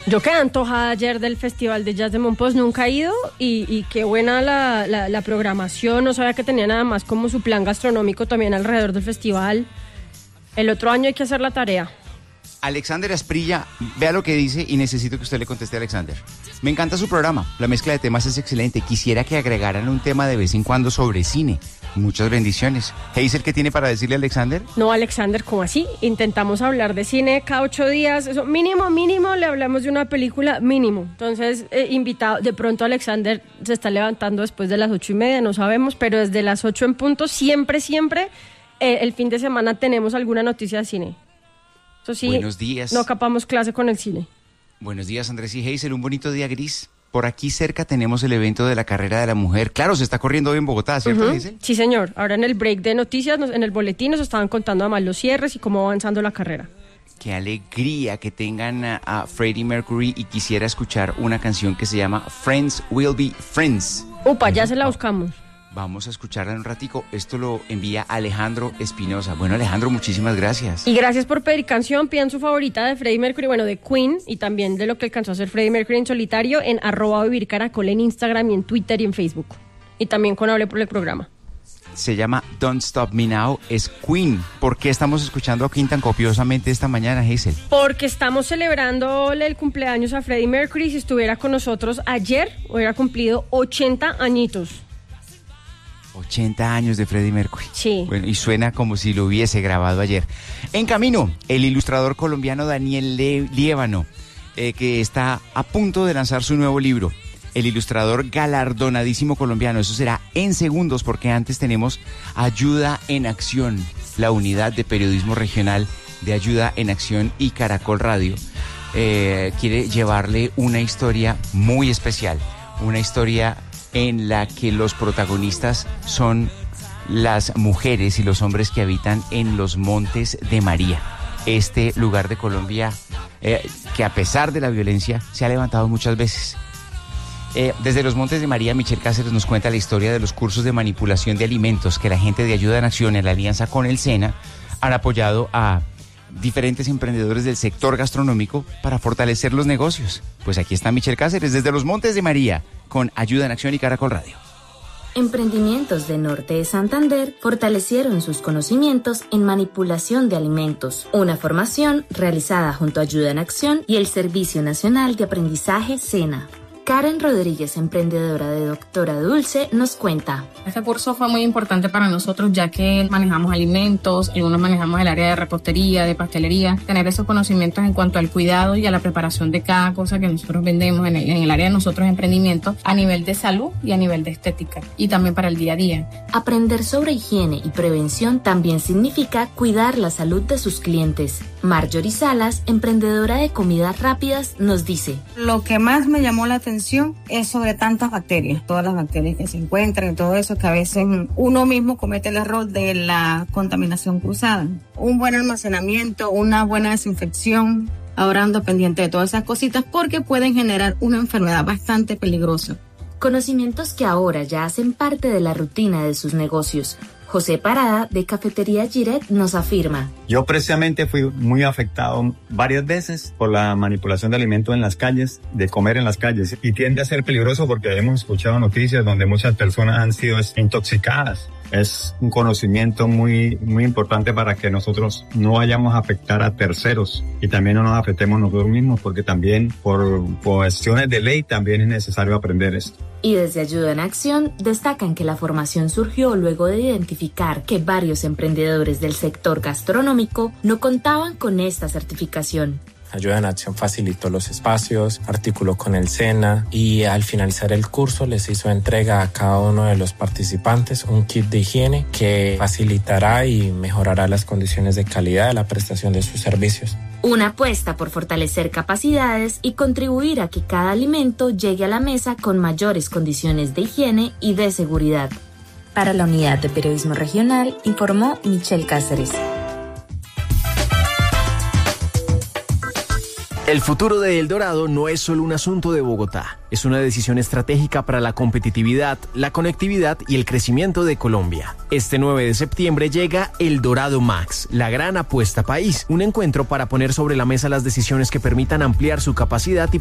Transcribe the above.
Yo quedé antojada ayer del Festival de Jazz de Monpós, nunca he ido y qué buena la programación, no sabía que tenía nada más como su plan gastronómico también alrededor del festival. El otro año hay que hacer la tarea. Alexander Asprilla, vea lo que dice y necesito que usted le conteste a Alexander. Me encanta su programa, la mezcla de temas es excelente. Quisiera que agregaran un tema de vez en cuando sobre cine. Muchas bendiciones. Hazel, ¿qué tiene para decirle a Alexander? No, Alexander, ¿cómo así? Intentamos hablar de cine cada 8 días. Eso, mínimo, le hablamos de una película, mínimo. Entonces, invitado, de pronto Alexander se está levantando después de las 8:30, no sabemos, pero desde las 8 en punto, siempre, el fin de semana tenemos alguna noticia de cine. Eso sí, buenos días. No capamos clase con el cine. Buenos días, Andrés y Hazel, un bonito día gris. Por aquí cerca tenemos el evento de la carrera de la mujer. Claro, se está corriendo hoy en Bogotá, ¿cierto, Hazel? Sí, señor. Ahora en el break de noticias, en el boletín nos estaban contando además los cierres y cómo va avanzando la carrera. Qué alegría que tengan a Freddie Mercury y quisiera escuchar una canción que se llama Friends Will Be Friends. Upa, ya se la buscamos. Vamos a escucharla en un ratico. Esto lo envía Alejandro Espinosa. Bueno, Alejandro, muchísimas gracias. Y gracias por pedir canción. Pidan su favorita de Freddie Mercury, bueno, de Queen, y también de lo que alcanzó a hacer Freddie Mercury en solitario en @vivircaracol en Instagram y en Twitter y en Facebook. Y también con Hable por el programa. Se llama Don't Stop Me Now, es Queen. ¿Por qué estamos escuchando a Queen tan copiosamente esta mañana, Hazel? Porque estamos celebrando el cumpleaños a Freddie Mercury. Si estuviera con nosotros ayer, hubiera cumplido 80 añitos. 80 años de Freddie Mercury. Sí. Bueno, y suena como si lo hubiese grabado ayer. En camino, el ilustrador colombiano Daniel Liévano, que está a punto de lanzar su nuevo libro. El ilustrador galardonadísimo colombiano. Eso será en segundos, porque antes tenemos Ayuda en Acción, la unidad de periodismo regional de Ayuda en Acción y Caracol Radio. Quiere llevarle una historia muy especial, una historia en la que los protagonistas son las mujeres y los hombres que habitan en los Montes de María. Este lugar de Colombia que a pesar de la violencia se ha levantado muchas veces. Desde los Montes de María, Michelle Cáceres nos cuenta la historia de los cursos de manipulación de alimentos que la gente de Ayuda en Acción en la alianza con el SENA han apoyado a diferentes emprendedores del sector gastronómico para fortalecer los negocios. Pues aquí está Michelle Cáceres desde los Montes de María con Ayuda en Acción y Caracol Radio. Emprendimientos de Norte de Santander fortalecieron sus conocimientos en manipulación de alimentos, una formación realizada junto a Ayuda en Acción y el Servicio Nacional de Aprendizaje SENA. Karen Rodríguez, emprendedora de Doctora Dulce, nos cuenta. Este curso fue muy importante para nosotros ya que manejamos alimentos, algunos manejamos el área de repostería, de pastelería, tener esos conocimientos en cuanto al cuidado y a la preparación de cada cosa que nosotros vendemos en el área de nosotros emprendimientos a nivel de salud y a nivel de estética y también para el día a día. Aprender sobre higiene y prevención también significa cuidar la salud de sus clientes. Marjorie Salas, emprendedora de comidas rápidas, nos dice. Lo que más me llamó la atención es sobre tantas bacterias, todas las bacterias que se encuentran y todo eso, que a veces uno mismo comete el error de la contaminación cruzada. Un buen almacenamiento, una buena desinfección, ahora ando pendiente de todas esas cositas porque pueden generar una enfermedad bastante peligrosa. Conocimientos que ahora ya hacen parte de la rutina de sus negocios. José Parada, de Cafetería Giret, nos afirma. Yo precisamente fui muy afectado varias veces por la manipulación de alimentos en las calles, de comer en las calles. Y tiende a ser peligroso porque hemos escuchado noticias donde muchas personas han sido intoxicadas. Es un conocimiento muy importante para que nosotros no vayamos a afectar a terceros y también no nos afectemos nosotros mismos, porque también por cuestiones de ley también es necesario aprender esto. Y desde Ayuda en Acción destacan que la formación surgió luego de identificar que varios emprendedores del sector gastronómico no contaban con esta certificación. Ayuda en Acción facilitó los espacios, articuló con el SENA y al finalizar el curso les hizo entrega a cada uno de los participantes un kit de higiene que facilitará y mejorará las condiciones de calidad de la prestación de sus servicios. Una apuesta por fortalecer capacidades y contribuir a que cada alimento llegue a la mesa con mayores condiciones de higiene y de seguridad. Para la Unidad de Periodismo Regional, informó Michelle Cáceres. El futuro de El Dorado no es solo un asunto de Bogotá, es una decisión estratégica para la competitividad, la conectividad y el crecimiento de Colombia. Este 9 de septiembre llega El Dorado Max, la gran apuesta país, un encuentro para poner sobre la mesa las decisiones que permitan ampliar su capacidad y